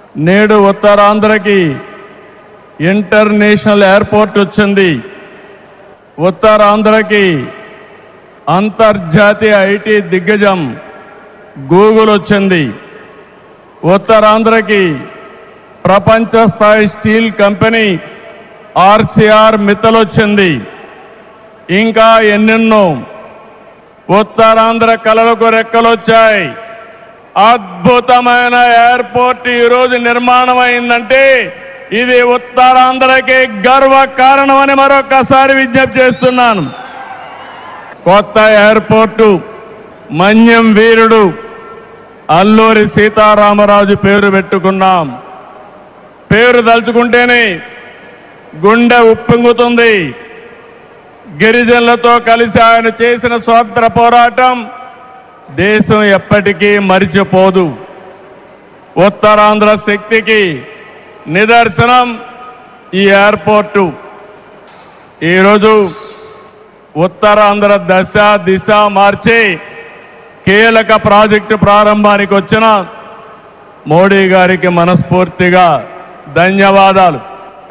నేడు ఉత్తరాంధ్రకి international airport వచ్చింది. ఉత్తరాంధ్రకి అంతర్జాతీయ ఐటీ దిగ్గజం గూగుల్ వచ్చింది. ఉత్తరాంధ్రకి ప్రపంచ స్థాయి స్టీల్ కంపెనీ ఆర్సీఆర్ మిత్తల్ వచ్చింది. ఇంకా ఎన్నెన్నో. ఉత్తరాంధ్ర కళలకు రెక్కలొచ్చాయి. అద్భుతమైన ఎయిర్పోర్ట్ ఈరోజు నిర్మాణం అయిందంటే ఇది ఉత్తరాంధ్రకి గర్వ కారణమని మరొకసారి విజ్ఞప్తి చేస్తున్నాను. కొత్త ఎయిర్పోర్టు మన్యం వీరుడు అల్లూరి సీతారామరాజు పేరు పెట్టుకున్నాం. పేరు తలుచుకుంటేనే గుండె ఉప్పొంగుతుంది. గిరిజనులతో కలిసి ఆయన చేసిన స్వాతంత్ర పోరాటం దేశం ఎప్పటికీ మరిచిపోదు. ఉత్తరాంధ్ర శక్తికి నిదర్శనం ఈ ఎయిర్పోర్టు. ఈరోజు ఉత్తరాంధ్ర దశ దిశ మార్చి కీలక ప్రాజెక్టు ప్రారంభానికి వచ్చిన మోడీ గారికి మనస్ఫూర్తిగా ధన్యవాదాలు.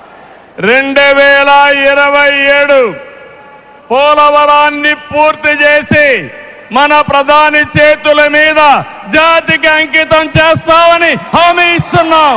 2027 పోలవరాన్ని పూర్తి చేసి మన ప్రధాని చేతుల మీద జాతికి అంకితం చేస్తామని హామీ ఇస్తున్నాం.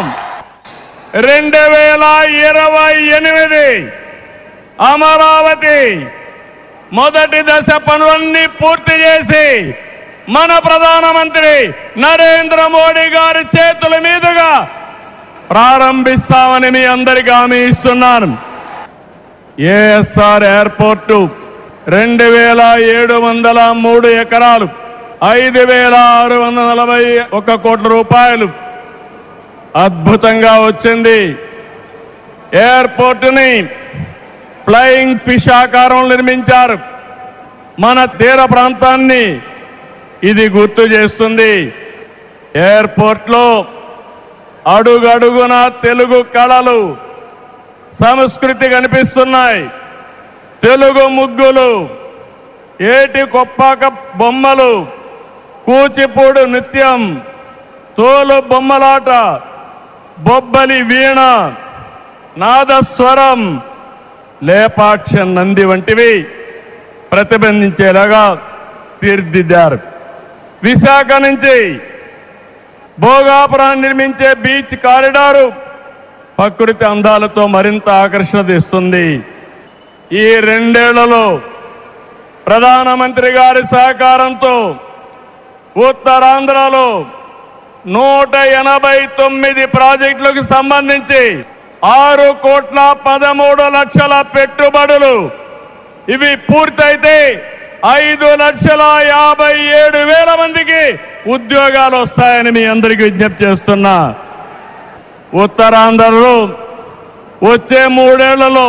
2028 అమరావతి మొదటి దశ పనులన్నీ పూర్తి చేసి మన ప్రధానమంత్రి నరేంద్ర మోడీ గారి చేతుల మీదుగా ప్రారంభిస్తామని మీ అందరికీ హామీ ఇస్తున్నాను. ఏఎస్ఆర్ ఎయిర్పోర్టు 2703 ఎకరాలు, 5641 కోట్ల రూపాయలు అద్భుతంగా వచ్చింది. ఎయిర్పోర్టుని ఫ్లయింగ్ ఫిష్ ఆకారం నిర్మించారు. మన తీర ప్రాంతాన్ని ఇది గుర్తు చేస్తుంది. ఎయిర్పోర్ట్లో అడుగడుగున తెలుగు కళలు, సంస్కృతి కనిపిస్తున్నాయి. తెలుగు ముగ్గులు, ఏటి కొప్పాక బొమ్మలు, కూచిపూడి నృత్యం, తోలు బొమ్మలాట, బొబ్బలి వీణ, నాదస్వరం, లేపాక్ష నంది వంటివి ప్రతిబింబించేలాగా తీర్చిదిద్దారు. విశాఖ నుంచి భోగాపురాన్ని నిర్మించే బీచ్ కారిడారు ప్రకృతి అందాలతో మరింత ఆకర్షణ తెస్తుంది. ఈ 2 ఏళ్లలో ప్రధానమంత్రి గారి సహకారంతో ఉత్తరాంధ్రలో 189 ప్రాజెక్టులకు సంబంధించి 6,13,00,000 పెట్టుబడులు. ఇవి పూర్తయితే 5,57,000 మందికి ఉద్యోగాలు వస్తాయని మీ అందరికీ విజ్ఞప్తి చేస్తున్నా. ఉత్తరాంధ్రలో వచ్చే 3 ఏళ్లలో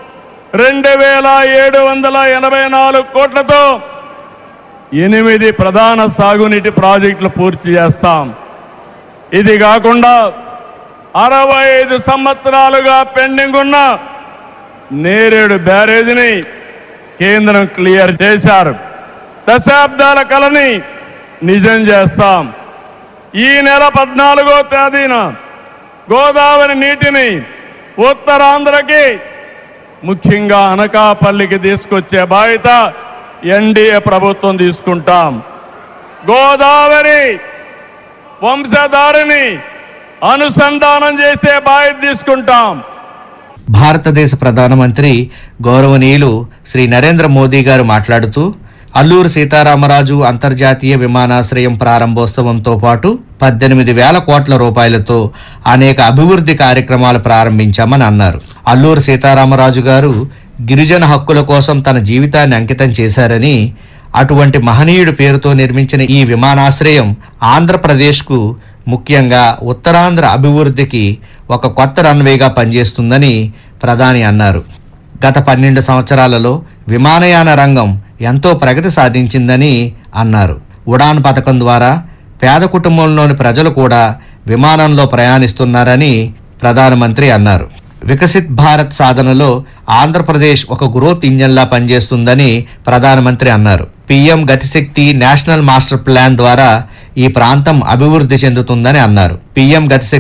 2,784 కోట్లతో 8 ప్రధాన సాగునీటి ప్రాజెక్టులు పూర్తి చేస్తాం. ఇది కాకుండా 65 సంవత్సరాలుగా పెండింగ్ ఉన్న నేరేడు బ్యారేజీని కేంద్రం క్లియర్ చేశారు. దశాబ్దాల కలని నిజం చేస్తాం. ఈ నెల 14వ తేదీన గోదావరి నీటిని ఉత్తరాంధ్రకి, ముఖ్యంగా అనకాపల్లికి తీసుకొచ్చే బాధ్యత ఎన్డీఏ ప్రభుత్వం తీసుకుంటాం. గోదావరి వంశధారిని అనుసంధానం చేసే బాధ్యత తీసుకుంటాం. భారతదేశ ప్రధానమంత్రి గౌరవనీయులు శ్రీ నరేంద్ర మోదీ గారు మాట్లాడుతూ అల్లూరు సీతారామరాజు అంతర్జాతీయ విమానాశ్రయం ప్రారంభోత్సవంతో పాటు 18,000 కోట్ల రూపాయలతో అనేక అభివృద్ధి కార్యక్రమాలు ప్రారంభించామని అన్నారు. అల్లూరు సీతారామరాజు గారు గిరిజన హక్కుల కోసం తన జీవితాన్ని అంకితం చేశారని, అటువంటి మహనీయుడి పేరుతో నిర్మించిన ఈ విమానాశ్రయం ఆంధ్రప్రదేశ్కు, ముఖ్యంగా ఉత్తరాంధ్ర అభివృద్ధికి ఒక కొత్త రన్వేగా పనిచేస్తుందని ప్రధాని అన్నారు. గత 12 సంవత్సరాలలో విమానయాన రంగం ఎంతో ప్రగతి సాధించిందని అన్నారు. ఉడాన్ పథకం ద్వారా పేద కుటుంబంలోని ప్రజలు కూడా విమానంలో ప్రయాణిస్తున్నారని ప్రధానమంత్రి అన్నారు. వికసిత్ భారత్ సాధనలో ఆంధ్రప్రదేశ్ ఒక గ్రోత్ ఇంజన్లా పనిచేస్తుందని ప్రధానమంత్రి అన్నారు. పీఎం గతిశక్తి నేషనల్ మాస్టర్ ప్లాన్ ద్వారా ఈ ప్రాంతం అభివృద్ధి చెందుతుందని అన్నారు. పీఎం గతిశక్తి